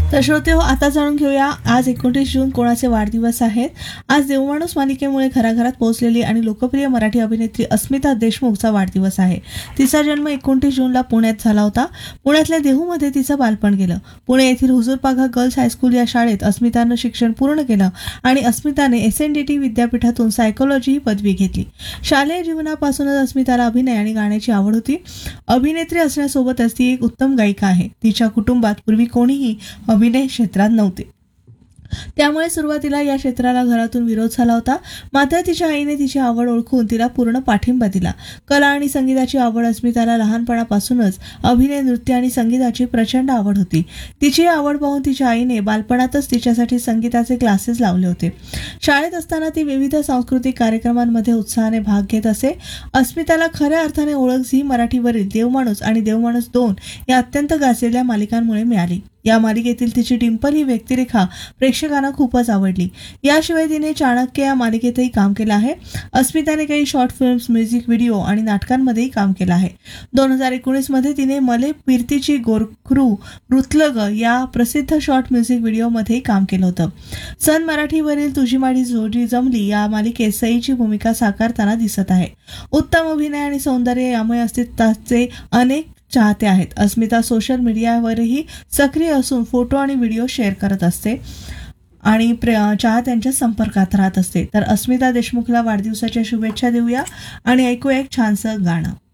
तर श्रोते हो, आता जाणून घेऊया आज 29 जून कोणाचे वाढदिवस आहेत. आज देवमाणूस मालिकेमुळे घराघरात पोहोचलेली आणि लोकप्रिय मराठी अभिनेत्री अस्मिता देशमुखचा वाढदिवस आहे. तिचा जन्म 29 जूनला पुण्यात झाला होता. पुण्यातल्या देहूमध्ये तिचं बालपण गेलं. पुणे येथील हुजूरपागा गर्ल्स हायस्कूल या शाळेत अस्मितानं शिक्षण पूर्ण केलं आणि अस्मिताने SNDT विद्यापीठातून सायकोलॉजी ही पदवी घेतली. शालेय जीवनापासूनच अस्मिताला अभिनय आणि गाण्याची आवड होती. अभिनेत्री असण्यासोबतच ती एक उत्तम गायिका आहे. तिच्या कुटुंबात पूर्वी कोणीही अभिनय क्षेत्रात नव्हते, त्यामुळे सुरुवातीला या क्षेत्राला घरातून विरोध झाला होता. मात्र तिच्या आईने तिची आवड ओळखून तिला पूर्ण पाठिंबा दिला. कला आणि संगीताची आवड अस्मिताला लहानपणापासूनच अभिनय, नृत्य आणि संगीताची प्रचंड आवड होती. तिची आवड पाहून तिच्या आईने बालपणातच तिच्यासाठी संगीताचे क्लासेस लावले होते. शाळेत असताना ती विविध सांस्कृतिक कार्यक्रमांमध्ये उत्साहाने भाग घेत असे. अस्मिताला खऱ्या अर्थाने ओळख झी मराठीवरील देवमाणूस आणि देवमाणूस 2 या अत्यंत गाजलेल्या मालिकांमुळे मिळाली. या मालिकेतील तिची डिंपल ही व्यक्तिरेखा प्रेक्षकांना खूपच आवडली. याशिवाय तिने चाणक्य या मालिकेतही काम केलं आहे. अस्मिताने काही शॉर्ट फिल्म्स, म्युझिक व्हिडिओ आणि नाटकांमध्येही काम केलं आहे. 2019 मध्ये तिने मले पिरतीची गोरखरू रुतलग या प्रसिद्ध शॉर्ट म्युझिक व्हिडिओमध्येही काम केलं होतं. सन मराठीवरील तुझी माझी जोडी जमली या मालिकेत सईची भूमिका साकारताना दिसत आहे. उत्तम अभिनय आणि सौंदर्य यामुळे अस्मिताचे अनेक चाहते आहेत. अस्मिता सोशल मीडियावरही सक्रिय असून फोटो आणि व्हिडिओ शेअर करत असते आणि चाहत्यांच्या संपर्कात राहत असते. तर अस्मिता देशमुखला वाढदिवसाच्या शुभेच्छा देऊया आणि ऐकूया एक छानसं गाणं.